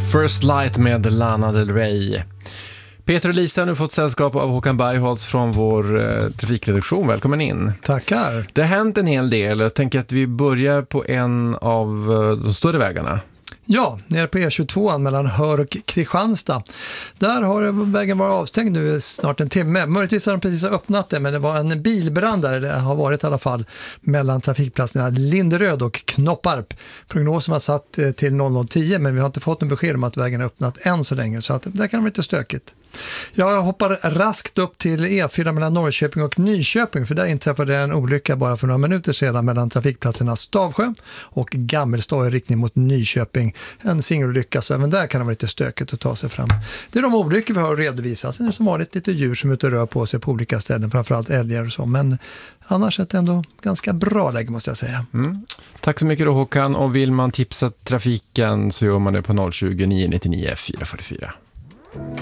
First Light med Lana Del Rey. Peter och Lisa har nu fått sällskap av Håkan Bergholtz från vår trafikredaktion. Välkommen in. Tackar. Det har hänt en hel del. Jag tänker att vi börjar på en av de större vägarna. Ja, nere på E22 mellan Hör och Kristianstad. Där har vägen varit avstängd nu i snart en timme. Möjligtvis har de precis öppnat det, men det var en bilbrand där. Det har varit i alla fall mellan trafikplatserna Linderöd och Knopparp. Prognosen var satt till 00:10, men vi har inte fått någon besked om att vägen är öppnat än så länge. Så att där kan det vara lite stökigt. Jag hoppar raskt upp till E4 mellan Norrköping och Nyköping, för där inträffade en olycka bara för några minuter sedan mellan trafikplatserna Stavsjö och Gammelstad i riktning mot Nyköping. En singelolycka, så även där kan det vara lite stökigt att ta sig fram. Det är de olyckor vi har att redovisa. Sen är det som vanligt lite djur som är ute och rör på sig på olika ställen, framförallt älgar och så. Men annars är det ändå ganska bra läge, måste jag säga. Tack så mycket då, Håkan. Och vill man tipsa trafiken så gör man det på 020 999 444.